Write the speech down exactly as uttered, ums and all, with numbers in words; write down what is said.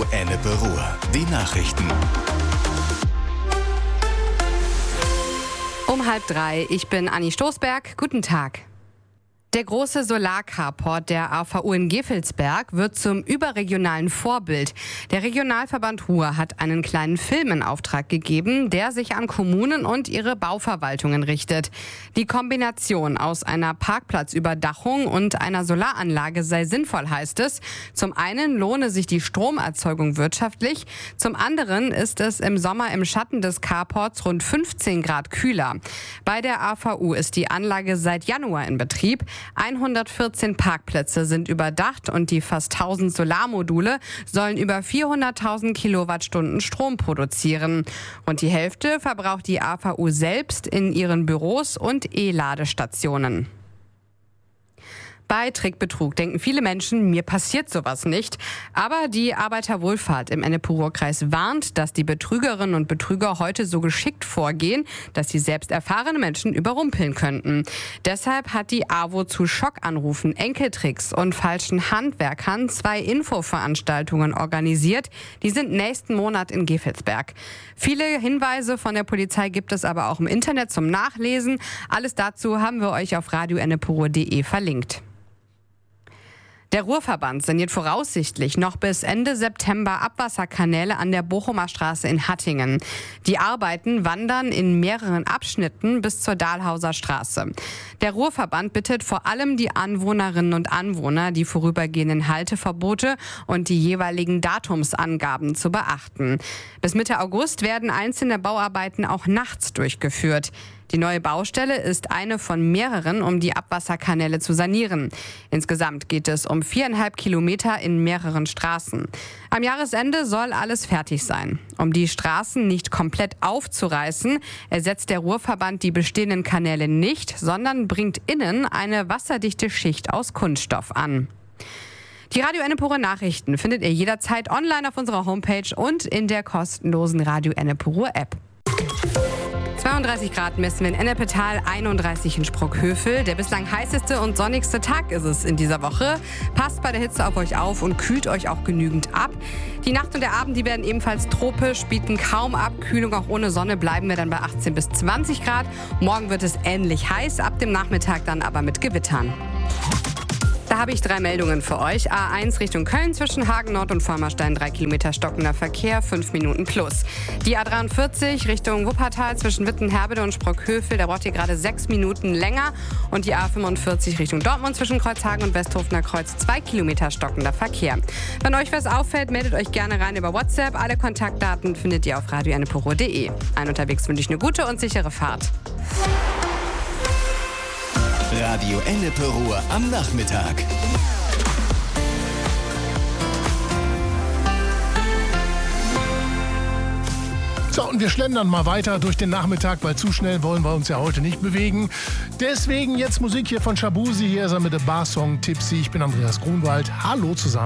Radio Ennepe Ruhr. Die Nachrichten. Um halb drei, ich bin Anni Stoßberg. Guten Tag. Der große Solarcarport der A V U in Gevelsberg wird zum überregionalen Vorbild. Der Regionalverband Ruhr hat einen kleinen Film in Auftrag gegeben, der sich an Kommunen und ihre Bauverwaltungen richtet. Die Kombination aus einer Parkplatzüberdachung und einer Solaranlage sei sinnvoll, heißt es. Zum einen lohne sich die Stromerzeugung wirtschaftlich, zum anderen ist es im Sommer im Schatten des Carports rund fünfzehn Grad kühler. Bei der A V U ist die Anlage seit Januar in Betrieb. hundertvierzehn Parkplätze sind überdacht und die fast tausend Solarmodule sollen über vierhunderttausend Kilowattstunden Strom produzieren. Und die Hälfte verbraucht die A V U selbst in ihren Büros und E-Ladestationen. Bei Trickbetrug denken viele Menschen, mir passiert sowas nicht. Aber die Arbeiterwohlfahrt im Ennepe-Ruhr-Kreis warnt, dass die Betrügerinnen und Betrüger heute so geschickt vorgehen, dass sie selbst erfahrene Menschen überrumpeln könnten. Deshalb hat die A W O zu Schockanrufen, Enkeltricks und falschen Handwerkern zwei Infoveranstaltungen organisiert. Die sind nächsten Monat in Gevelsberg. Viele Hinweise von der Polizei gibt es aber auch im Internet zum Nachlesen. Alles dazu haben wir euch auf radio ennepe ruhr punkt de verlinkt. Der Ruhrverband saniert voraussichtlich noch bis Ende September Abwasserkanäle an der Bochumer Straße in Hattingen. Die Arbeiten wandern in mehreren Abschnitten bis zur Dahlhauser Straße. Der Ruhrverband bittet vor allem die Anwohnerinnen und Anwohner, die vorübergehenden Halteverbote und die jeweiligen Datumsangaben zu beachten. Bis Mitte August werden einzelne Bauarbeiten auch nachts durchgeführt. Die neue Baustelle ist eine von mehreren, um die Abwasserkanäle zu sanieren. Insgesamt geht es um viereinhalb Kilometer in mehreren Straßen. Am Jahresende soll alles fertig sein. Um die Straßen nicht komplett aufzureißen, ersetzt der Ruhrverband die bestehenden Kanäle nicht, sondern bringt innen eine wasserdichte Schicht aus Kunststoff an. Die Radio Ennepe Ruhr Nachrichten findet ihr jederzeit online auf unserer Homepage und in der kostenlosen Radio Ennepe Ruhr App. zweiunddreißig Grad messen wir in Ennepetal, einunddreißig in Sprockhövel. Der bislang heißeste und sonnigste Tag ist es in dieser Woche. Passt bei der Hitze auf euch auf und kühlt euch auch genügend ab. Die Nacht und der Abend, die werden ebenfalls tropisch, bieten kaum Abkühlung. Auch ohne Sonne bleiben wir dann bei achtzehn bis zwanzig Grad. Morgen wird es ähnlich heiß, ab dem Nachmittag dann aber mit Gewittern. Da habe ich drei Meldungen für euch. A eins Richtung Köln zwischen Hagen Nord und Vormarstein, drei Kilometer stockender Verkehr, fünf Minuten plus. Die A dreiundvierzig Richtung Wuppertal zwischen Wittenherbede und Sprockhövel, da braucht ihr gerade sechs Minuten länger. Und die A fünfundvierzig Richtung Dortmund zwischen Kreuzhagen und Westhofener Kreuz, zwei Kilometer stockender Verkehr. Wenn euch was auffällt, meldet euch gerne rein über WhatsApp. Alle Kontaktdaten findet ihr auf radio ennepe ruhr punkt de. Ein unterwegs wünsche ich eine gute und sichere Fahrt. Radio Ennepe Ruhr am Nachmittag. So, und wir schlendern mal weiter durch den Nachmittag, weil zu schnell wollen wir uns ja heute nicht bewegen. Deswegen jetzt Musik hier von Shabuzi. Hier ist er mit dem Bar-Song Tipsy. Ich bin Andreas Grunwald. Hallo zusammen.